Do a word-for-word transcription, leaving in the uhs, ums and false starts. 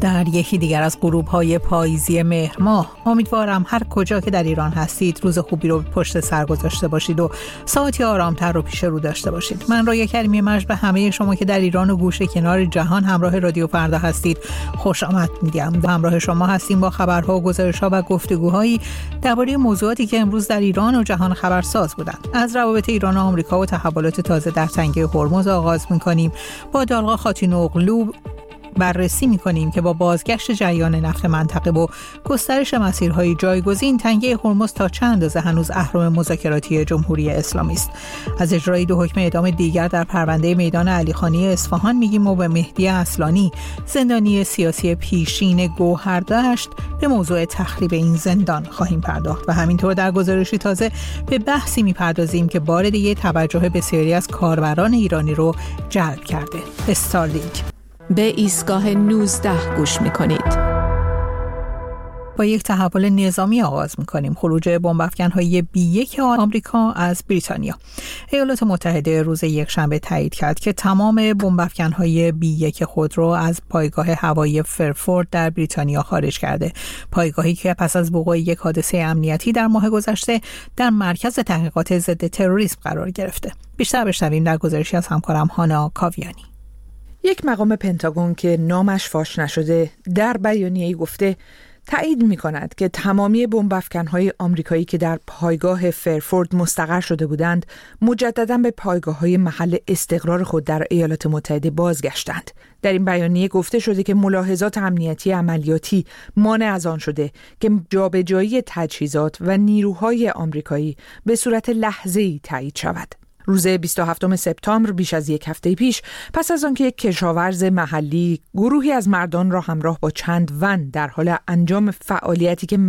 در یکی دیگر از غروب‌های پاییزی مهر ماه، امیدوارم هر کجا که در ایران هستید روز خوبی رو پشت سر گذاشته باشید و ساعتی آرامتر رو پیش رو داشته باشید. من رایه کریمی مجد به همه شما که در ایران و گوشه کنار جهان همراه رادیو فردا هستید خوش آمد میگم. و همراه شما هستیم با خبرها و گزارش‌ها و گفتگوهایی درباره موضوعاتی که امروز در ایران و جهان خبرساز بودند. از روابط ایران و آمریکا و تحولات تازه در تنگه هرمز آغاز می‌کنیم. با دالغا خاتون‌اوغلو بررسی می‌کنیم که با بازگشت جریان نفت منطقه و گسترش مسیرهای جایگزین، تنگه هرمز تا چند اندازه هنوز اهرم مذاکراتی جمهوری اسلامی است. از اجرای دو حکم اعدام دیگر در پرونده میدان علیخانی اصفهان میگیم و به مهدی اصلانی، زندانی سیاسی پیشین گوهردشت، به موضوع تخریب این زندان خواهیم پرداخت و همینطور در گزارشی تازه به بحثی می‌پردازیم که بار دیگه توجه بسیاری از کاربران ایرانی رو جلب کرده. استارلینک. به ایستگاه نوزده گوش می‌کنید. با یک تحول نظامی آغاز می‌کنیم. خروج بمب‌افکن‌های بی یک آمریکا از بریتانیا. ایالات متحده روز یکشنبه تایید کرد که تمام بمب‌افکن‌های بی یک خود را از پایگاه هوایی فرفورد در بریتانیا خارج کرده. پایگاهی که پس از وقوع یک حادثه امنیتی در ماه گذشته در مرکز تحقیقات ضد تروریسم قرار گرفته. بیشتر بشنویم در گزارشی از همکارم هانا کاویانی. یک مقام پنتاگون که نامش فاش نشده در بیانیه‌ای گفته تایید می‌کند که تمامی بمب‌افکن‌های آمریکایی که در پایگاه فرفورد مستقر شده بودند مجدداً به پایگاه‌های محل استقرار خود در ایالات متحده بازگشتند. در این بیانیه گفته شده که ملاحظات امنیتی عملیاتی مانع از آن شده که جابجایی تجهیزات و نیروهای آمریکایی به صورت لحظه‌ای تایید شود. روز بیست و هفتم سپتامبر، بیش از یک هفته پیش، پس از آنکه یک کشاورز محلی گروهی از مردان را همراه با چند ون در حال انجام فعالیتی که